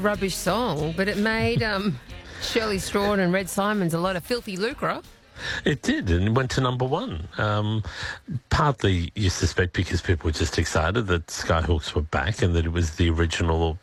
rubbish song, but it made Shirley Strawn and Red Simons a lot of filthy lucre. It did, and it went to number one. Partly, you suspect, because people were just excited that Skyhooks were back and that it was the original,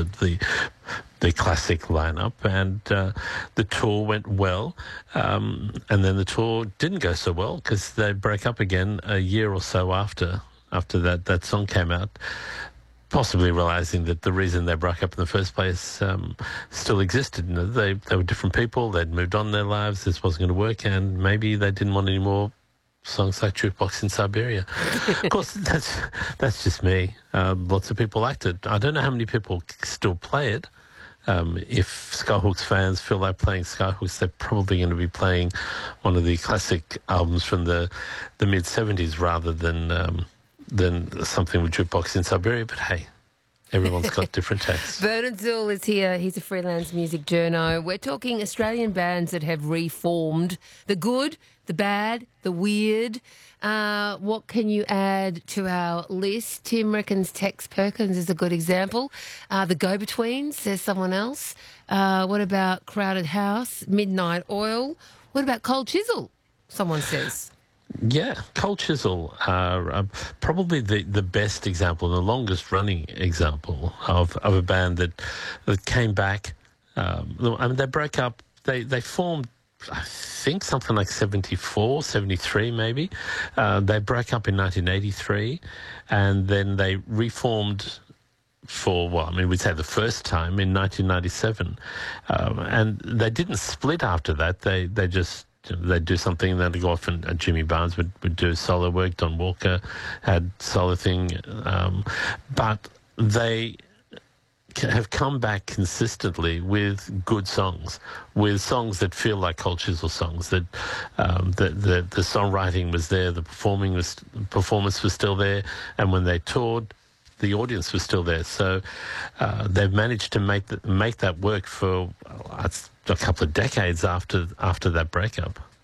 the classic lineup, and the tour went well. And then the tour didn't go so well because they broke up again a year or so after that song came out. Possibly realising that the reason they broke up in the first place still existed. They were different people. They'd moved on in their lives. This wasn't going to work, and maybe they didn't want any more songs like Jukebox in Siberia. Of course, that's just me. Lots of people liked it. I don't know how many people still play it. If Skyhooks fans feel like playing Skyhooks, they're probably going to be playing one of the classic albums from the mid-'70s rather than something with Jukebox in Siberia, but hey, everyone's got different tastes. Bernard Zool is here. He's a freelance music journo. We're talking Australian bands that have reformed. The good, the bad, the weird. What can you add to our list? Tim reckons Tex Perkins is a good example. The Go-Betweens, says someone else. What about Crowded House, Midnight Oil? What about Cold Chisel, someone says? Yeah, Cold Chisel are probably the best example, the longest running example of a band that came back. I mean, they broke up, they formed, I think, something like 74, 73 maybe. They broke up in 1983, and then they reformed for, we'd say the first time in 1997. And they didn't split after that. They just... They'd do something, and then they'd go off, and Jimmy Barnes would do solo work. Don Walker had solo thing. But they have come back consistently with good songs, with songs that feel like Cold Chisel songs, that the songwriting was there, the performance was still there, and when they toured, the audience was still there. So they've managed to make that work for a couple of decades after that breakup.